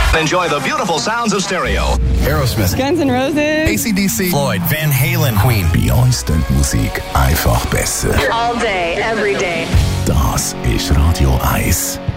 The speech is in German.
Enjoy the beautiful sounds of stereo. Aerosmith, Guns N' Roses, AC/DC, Floyd, Van Halen, Queen. Bei uns klingt die Musik einfach besser. All day, every day. Das ist Radio 1.